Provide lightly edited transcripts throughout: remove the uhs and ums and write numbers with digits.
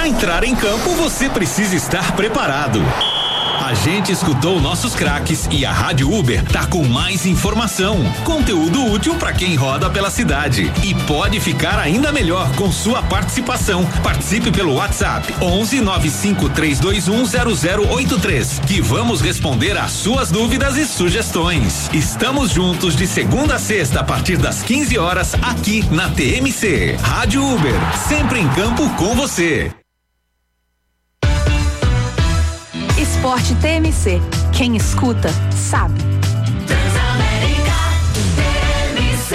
Para entrar em campo, você precisa estar preparado. A gente escutou nossos craques e a Rádio Uber tá com mais informação, conteúdo útil para quem roda pela cidade e pode ficar ainda melhor com sua participação. Participe pelo WhatsApp 119532100083 que vamos responder às suas dúvidas e sugestões. Estamos juntos de segunda a sexta a partir das 15 horas aqui na TMC. Rádio Uber, sempre em campo com você. Esporte TMC. Quem escuta, sabe. Transamérica TMC.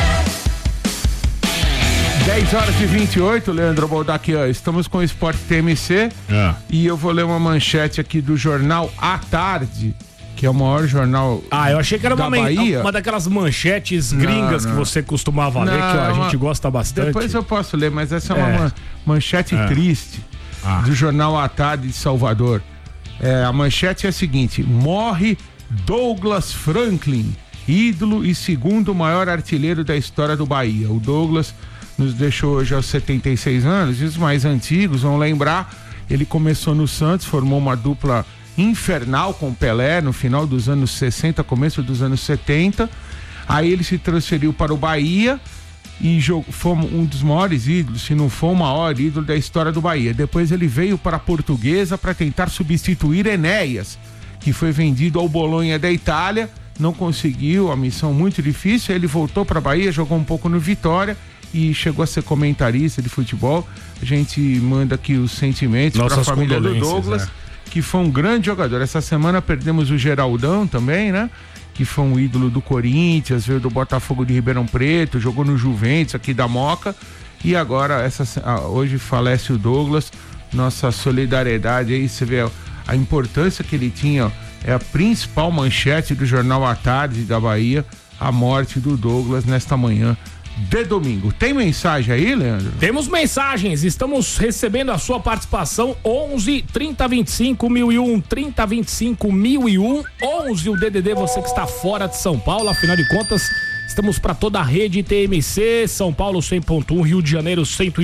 10h28, Leandro Boldac, estamos com o Esporte TMC e eu vou ler uma manchete aqui do jornal À Tarde, que é o maior jornal eu achei que era Bahia. uma daquelas manchetes gringas que você costumava ler, que a gente gosta bastante. Depois eu posso ler, mas essa é uma manchete triste do jornal À Tarde de Salvador. A manchete é a seguinte: morre Douglas Franklin, ídolo e segundo maior artilheiro da história do Bahia. O Douglas nos deixou hoje aos 76 anos, e os mais antigos vão lembrar, ele começou no Santos, formou uma dupla infernal com Pelé no final dos anos 60, começo dos anos 70, aí ele se transferiu para o Bahia e foi um dos maiores ídolos, se não for o maior ídolo da história do Bahia. Depois ele veio para a Portuguesa para tentar substituir Enéas, que foi vendido ao Bolonha da Itália, não conseguiu, a missão muito difícil. Ele voltou para a Bahia, jogou um pouco no Vitória e chegou a ser comentarista de futebol. A gente manda aqui os sentimentos para a família do Douglas, que foi um grande jogador. Essa semana perdemos o Geraldão também, né? Que foi um ídolo do Corinthians, veio do Botafogo de Ribeirão Preto, jogou no Juventus aqui da Moca, e agora hoje falece o Douglas. Nossa solidariedade aí, você vê a importância que ele tinha, é a principal manchete do jornal À Tarde da Bahia, a morte do Douglas nesta manhã de domingo. Tem mensagem aí, Leandro? Temos mensagens, estamos recebendo a sua participação. 11 30 25 1001, 30 25 1001, 11 o DDD, você que está fora de São Paulo, afinal de contas estamos para toda a rede TMC, São Paulo 100.1, Rio de Janeiro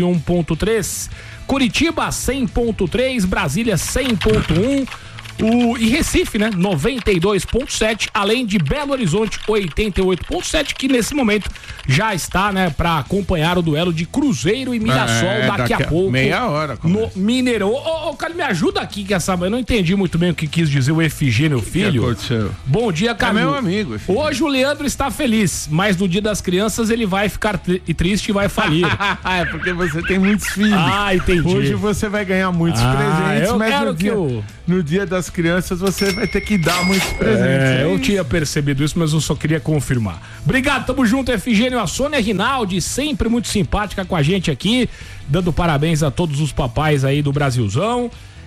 101.3, Curitiba 100.3, Brasília 100.1, e Recife, né? 92.7, além de Belo Horizonte 88.7, que nesse momento já está, né, para acompanhar o duelo de Cruzeiro e Mirassol daqui a pouco. Meia hora. No Mineirão. Cara, me ajuda aqui, que eu não entendi muito bem o que quis dizer o Efigênio Filho. Que aconteceu? Bom dia, Carlos. É meu amigo, Efigênio. Hoje o Leandro está feliz, mas no dia das crianças ele vai ficar triste e vai falir. É porque você tem muitos filhos. Entendi. Hoje você vai ganhar muitos presentes, eu mas quero no dia das crianças você vai ter que dar muitos presentes. Eu tinha percebido isso, mas eu só queria confirmar. Obrigado, tamo junto, Efigênio. A Sônia Rinaldi, sempre muito simpática com a gente aqui, dando parabéns a todos os papais aí do Brasilzão.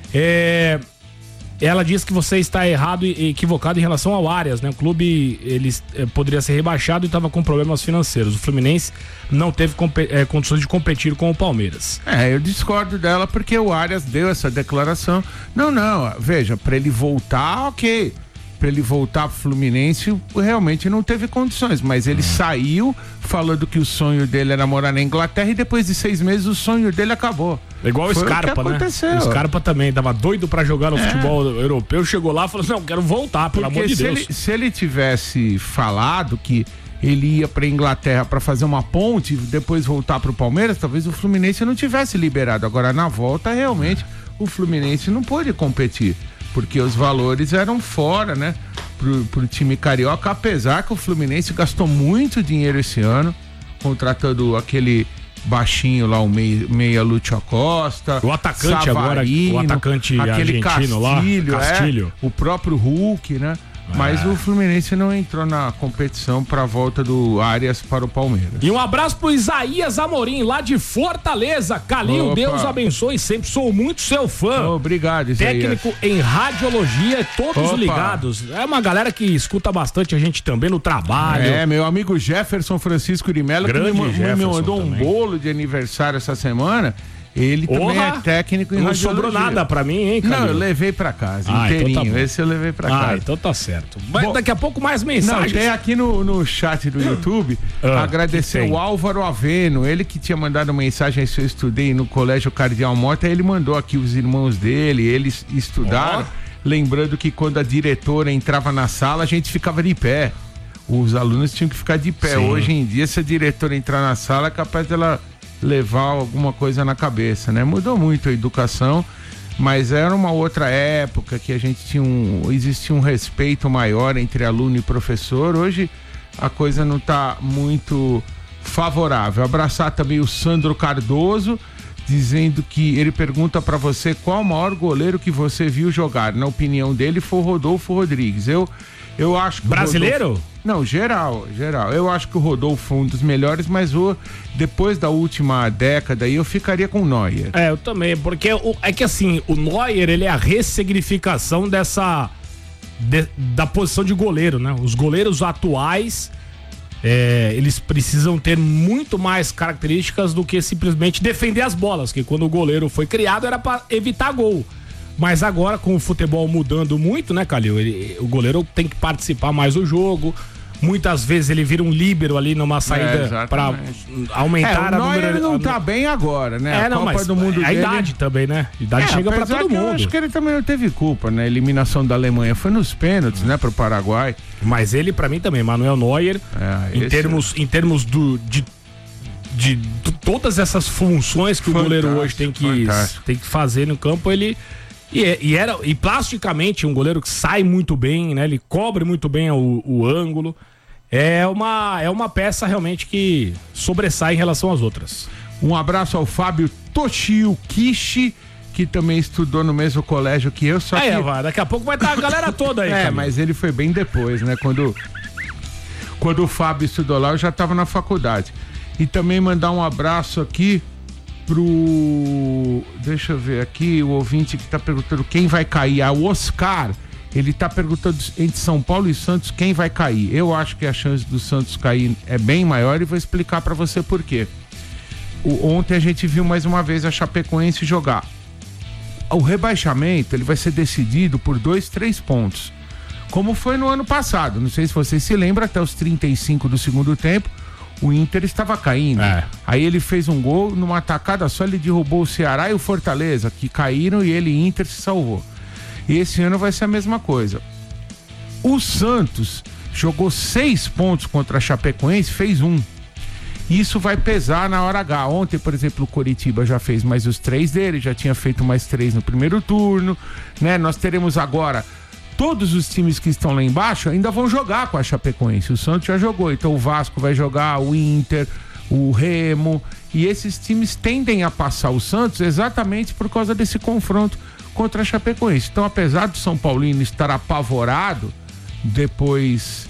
Ela diz que você está errado e equivocado em relação ao Arias, né? O clube poderia ser rebaixado e estava com problemas financeiros. O Fluminense não teve condições de competir com o Palmeiras. Eu discordo dela porque o Arias deu essa declaração. Não, veja, para ele voltar, ok. Para ele voltar pro Fluminense, realmente não teve condições, mas ele saiu falando que o sonho dele era morar na Inglaterra e depois de 6 meses o sonho dele acabou. Igual o Scarpa, né? O Scarpa também tava doido pra jogar no futebol europeu, chegou lá e falou: não, quero voltar, pelo amor de Deus. Se ele tivesse falado que ele ia pra Inglaterra pra fazer uma ponte e depois voltar pro Palmeiras, talvez o Fluminense não tivesse liberado. Agora, na volta, realmente, o Fluminense não pôde competir, porque os valores eram fora, né, pro time carioca, apesar que o Fluminense gastou muito dinheiro esse ano, contratando aquele baixinho lá, o meia Lúcio Costa, o atacante Savarino, agora, o atacante aquele argentino Castilho, o próprio Hulk, né? Mas o Fluminense não entrou na competição para a volta do Arias para o Palmeiras. E um abraço pro Isaías Amorim, lá de Fortaleza. Calil, Deus abençoe sempre, sou muito seu fã. Obrigado, Isaías. Técnico em radiologia, todos ligados. É uma galera que escuta bastante a gente também no trabalho. Meu amigo Jefferson Francisco de Mello, que me mandou um bolo de aniversário essa semana. Ele também é técnico em radiologia. Não sobrou nada pra mim, hein, cara? Não, eu levei pra casa, inteirinho. Então tá, esse eu levei pra casa. Então tá certo. Mas daqui a pouco mais mensagens. Não, tem aqui no chat do YouTube, agradecer o Álvaro Aveno, ele que tinha mandado mensagem aí, se eu estudei no Colégio Cardeal Mota, ele mandou aqui os irmãos dele, eles estudaram, lembrando que quando a diretora entrava na sala, a gente ficava de pé. Os alunos tinham que ficar de pé. Sim. Hoje em dia, se a diretora entrar na sala, é capaz dela levar alguma coisa na cabeça, né? Mudou muito a educação, mas era uma outra época que a gente existia um respeito maior entre aluno e professor. Hoje a coisa não tá muito favorável. Abraçar também o Sandro Cardoso, dizendo que ele pergunta pra você qual o maior goleiro que você viu jogar. Na opinião dele foi o Rodolfo Rodrigues. Eu acho que brasileiro? Não, geral. Eu acho que o Rodolfo foi um dos melhores, mas depois da última década aí eu ficaria com o Neuer. Eu também, porque é que assim, o Neuer, ele é a ressignificação da posição de goleiro, né? Os goleiros atuais, eles precisam ter muito mais características do que simplesmente defender as bolas, que quando o goleiro foi criado era para evitar gol. Mas agora, com o futebol mudando muito, né, Calil? O goleiro tem que participar mais do jogo. Muitas vezes ele vira um líbero ali numa saída para aumentar a número. Ele não tá bem agora, né? A Copa do Mundo a idade também, né? A idade chega para todo mundo. Eu acho que ele também não teve culpa, né? A eliminação da Alemanha foi nos pênaltis, né, pro Paraguai. Mas ele, para mim também, Manuel Neuer, em termos de todas essas funções que o goleiro hoje tem que fazer no campo, ele e plasticamente um goleiro que sai muito bem, né? Ele cobre muito bem o ângulo. É uma peça realmente que sobressai em relação às outras. Um abraço ao Fábio Toshio Kishi, que também estudou no mesmo colégio que eu, só que... daqui a pouco vai estar a galera toda aí. Mas ele foi bem depois, né? Quando o Fábio estudou lá, eu já estava na faculdade. E também mandar um abraço aqui deixa eu ver aqui, o ouvinte que tá perguntando quem vai cair, o Oscar, ele tá perguntando entre São Paulo e Santos quem vai cair. Eu acho que a chance do Santos cair é bem maior e vou explicar pra você por quê. Ontem a gente viu mais uma vez a Chapecoense jogar. O rebaixamento, ele vai ser decidido por 2-3 pontos, como foi no ano passado. Não sei se você se lembra, até os 35 do segundo tempo o Inter estava caindo. Aí ele fez um gol, numa tacada só ele derrubou o Ceará e o Fortaleza, que caíram, e ele, Inter, se salvou. E esse ano vai ser a mesma coisa. O Santos jogou 6 pontos contra a Chapecoense, fez 1. Isso vai pesar na hora H. Ontem, por exemplo, o Coritiba já fez mais os 3 dele, já tinha feito mais 3 no primeiro turno, né? Nós teremos agora todos os times que estão lá embaixo ainda vão jogar com a Chapecoense. O Santos já jogou, então o Vasco vai jogar, o Inter, o Remo, e esses times tendem a passar o Santos exatamente por causa desse confronto contra a Chapecoense. Então, apesar do São Paulino estar apavorado depois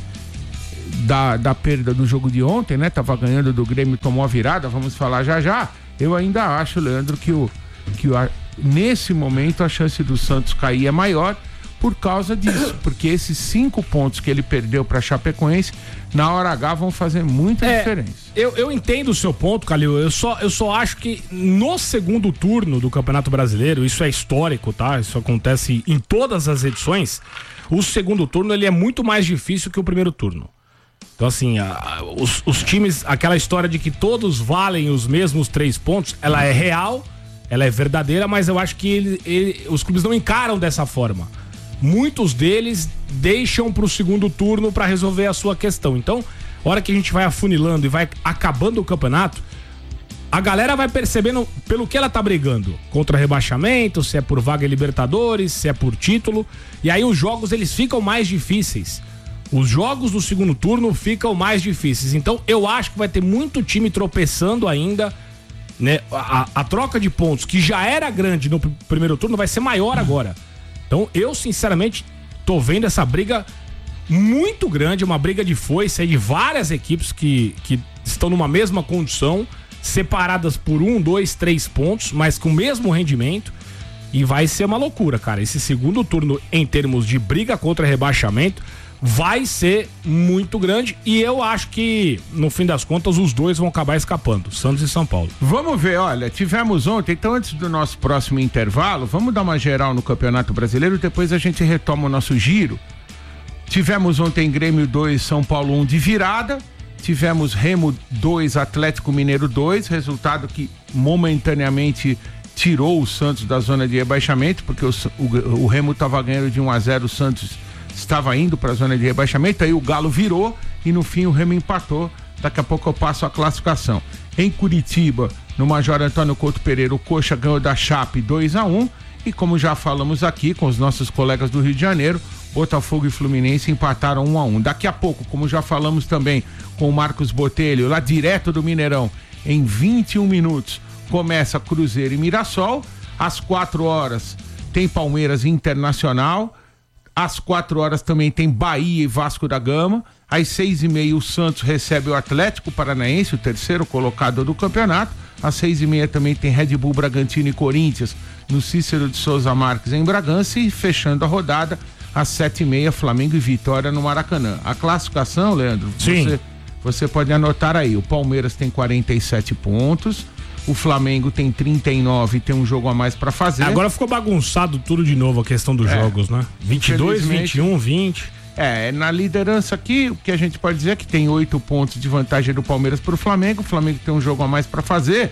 da perda do jogo de ontem, né? Tava ganhando do Grêmio, tomou a virada, vamos falar já. Eu ainda acho, Leandro, que nesse momento a chance do Santos cair é maior, por causa disso, porque esses 5 pontos que ele perdeu para Chapecoense, na hora H vão fazer muita diferença. Eu entendo o seu ponto, Calil. Eu só acho que no segundo turno do Campeonato Brasileiro, isso é histórico, tá? Isso acontece em todas as edições. O segundo turno, ele é muito mais difícil que o primeiro turno. Então, assim, os times, aquela história de que todos valem os mesmos 3 pontos, ela é real, ela é verdadeira, mas eu acho que os clubes não encaram dessa forma. Muitos deles deixam pro segundo turno para resolver a sua questão. Então, a hora que a gente vai afunilando e vai acabando o campeonato, a galera vai percebendo pelo que ela tá brigando. Contra rebaixamento, se é por vaga em Libertadores, se é por título. E aí os jogos, eles ficam mais difíceis. Os jogos do segundo turno ficam mais difíceis. Então, eu acho que vai ter muito time tropeçando ainda, né? A troca de pontos, que já era grande no primeiro turno, vai ser maior agora. Então, eu sinceramente tô vendo essa briga muito grande, uma briga de foice aí de várias equipes que estão numa mesma condição, separadas por 1, 2, 3 pontos, mas com o mesmo rendimento, e vai ser uma loucura, cara. Esse segundo turno, em termos de briga contra rebaixamento, vai ser muito grande e eu acho que, no fim das contas, os dois vão acabar escapando, Santos e São Paulo. Vamos ver, olha, tivemos ontem, então antes do nosso próximo intervalo, vamos dar uma geral no Campeonato Brasileiro, depois a gente retoma o nosso giro. Tivemos ontem Grêmio 2, São Paulo 1 de virada, tivemos Remo 2, Atlético Mineiro 2, resultado que momentaneamente tirou o Santos da zona de rebaixamento, porque o Remo estava ganhando de 1-0, o Santos estava indo para a zona de rebaixamento, aí o Galo virou e no fim o Remo empatou. Daqui a pouco eu passo a classificação. Em Curitiba, no Major Antônio Couto Pereira, o Coxa ganhou da Chape 2-1 e como já falamos aqui com os nossos colegas do Rio de Janeiro, Botafogo e Fluminense empataram 1-1. Daqui a pouco, como já falamos também com o Marcos Botelho, lá direto do Mineirão, em 21 minutos, começa Cruzeiro e Mirassol. Às 4 horas tem Palmeiras e Internacional. Às 4 horas também tem Bahia e Vasco da Gama. Às 6h30 o Santos recebe o Atlético Paranaense, o terceiro colocado do campeonato. Às 6h30 também tem Red Bull Bragantino e Corinthians no Cícero de Souza Marques em Bragança. E fechando a rodada, às 7h30 Flamengo e Vitória no Maracanã. A classificação, Leandro, você pode anotar aí. O Palmeiras tem 47 pontos. O Flamengo tem 39 e tem um jogo a mais pra fazer. Agora ficou bagunçado tudo de novo a questão dos jogos, né? 22, 21, 20. Na liderança aqui, o que a gente pode dizer é que tem 8 pontos de vantagem do Palmeiras pro Flamengo. O Flamengo tem um jogo a mais pra fazer.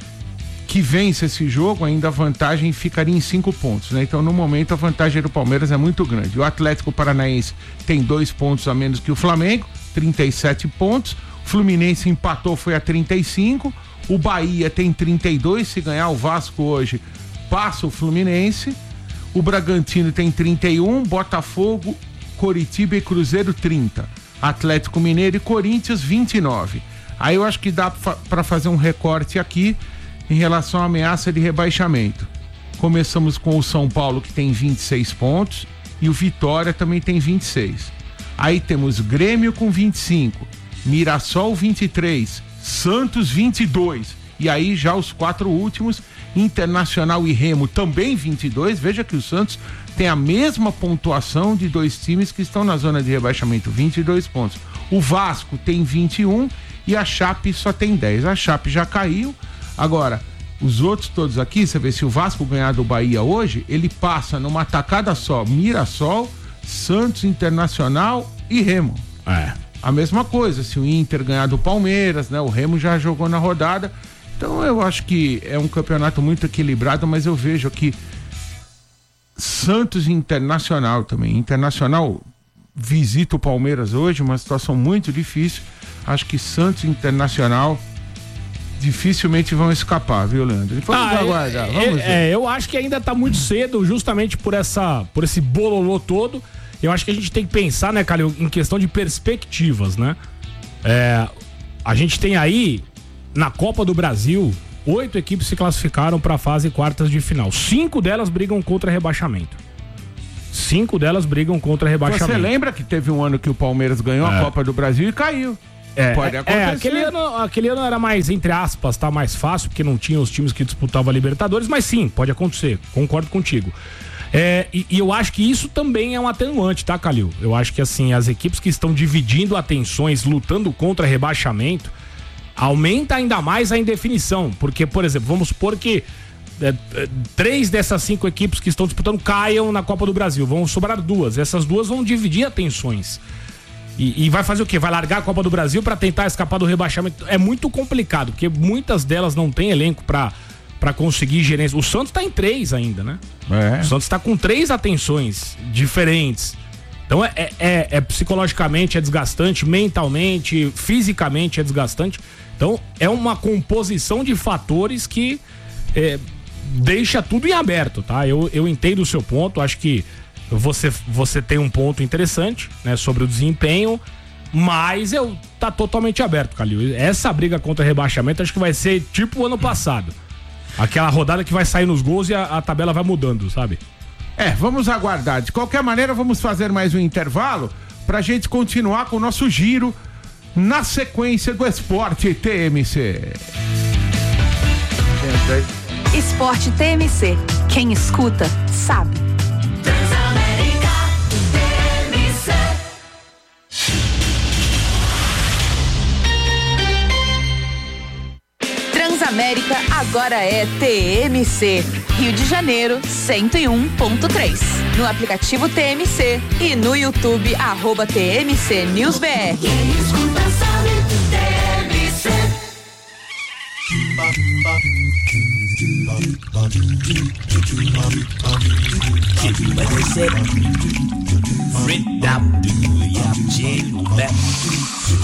Que vence esse jogo, ainda a vantagem ficaria em 5 pontos, né? Então, no momento, a vantagem do Palmeiras é muito grande. O Atlético Paranaense tem 2 pontos a menos que o Flamengo, 37 pontos. O Fluminense empatou, foi a 35. O Bahia tem 32, se ganhar o Vasco hoje, passa o Fluminense. O Bragantino tem 31, Botafogo, Coritiba e Cruzeiro 30. Atlético Mineiro e Corinthians 29. Aí eu acho que dá para fazer um recorte aqui em relação à ameaça de rebaixamento. Começamos com o São Paulo, que tem 26 pontos, e o Vitória também tem 26. Aí temos Grêmio com 25, Mirassol 23, Santos 22, e aí já os 4 últimos, Internacional e Remo também 22. Veja que o Santos tem a mesma pontuação de 2 times que estão na zona de rebaixamento, 22 pontos. O Vasco tem 21 e a Chape só tem 10. A Chape já caiu. Agora, os outros todos aqui, você vê, se o Vasco ganhar do Bahia hoje, ele passa numa tacada só Mirassol, Santos, Internacional e Remo. A mesma coisa, se o Inter ganhar do Palmeiras, né? O Remo já jogou na rodada. Então eu acho que é um campeonato muito equilibrado, mas eu vejo aqui Santos e Internacional também. Internacional visita o Palmeiras hoje, uma situação muito difícil. Acho que Santos e Internacional dificilmente vão escapar, viu, Leandro? Vamos aguardar, vamos ver. Eu acho que ainda tá muito cedo, justamente por esse bololô todo. Eu acho que a gente tem que pensar, né, Calil, em questão de perspectivas, né? A gente tem aí, na Copa do Brasil, 8 equipes se classificaram para a fase quartas de final. 5 delas brigam contra rebaixamento. 5 delas brigam contra rebaixamento. Você lembra que teve um ano que o Palmeiras ganhou a Copa do Brasil e caiu? Pode acontecer. Aquele ano era mais, entre aspas, tá mais fácil, porque não tinha os times que disputavam a Libertadores, mas sim, pode acontecer, concordo contigo. E eu acho que isso também é um atenuante, tá, Calil? Eu acho que, assim, as equipes que estão dividindo atenções, lutando contra rebaixamento, aumenta ainda mais a indefinição, porque, por exemplo, vamos supor que 3 dessas 5 equipes que estão disputando caiam na Copa do Brasil, vão sobrar 2, essas 2 vão dividir atenções. E vai fazer o quê? Vai largar a Copa do Brasil para tentar escapar do rebaixamento? É muito complicado, porque muitas delas não têm elenco para conseguir gerência. O Santos tá em 3 ainda, né? O Santos tá com 3 atenções diferentes. Então psicologicamente é desgastante, mentalmente, fisicamente é desgastante. Então é uma composição de fatores que deixa tudo em aberto, tá? Eu entendo o seu ponto, acho que você tem um ponto interessante, né, sobre o desempenho, mas tá totalmente aberto, Calil. Essa briga contra rebaixamento acho que vai ser tipo o ano passado. Aquela rodada que vai sair nos gols e a tabela vai mudando, sabe? Vamos aguardar. De qualquer maneira, vamos fazer mais um intervalo pra gente continuar com o nosso giro na sequência do Esporte TMC. Esporte TMC. Quem escuta, sabe. Transamérica agora é TMC. Rio de Janeiro, 101.3. No aplicativo TMC e no YouTube, @TMC News BR. Quem escuta sabe, TMC.